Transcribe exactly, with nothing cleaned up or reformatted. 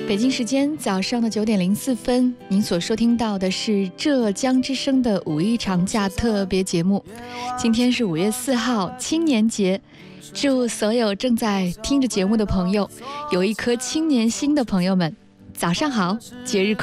北京时间早上的九点零四分，您所收听到的是浙江之声的五一长假特别节目。今天是五月四号，青年节，祝所有正在听着节目的朋友，有一颗青年心的朋友们，早上好，节日快乐。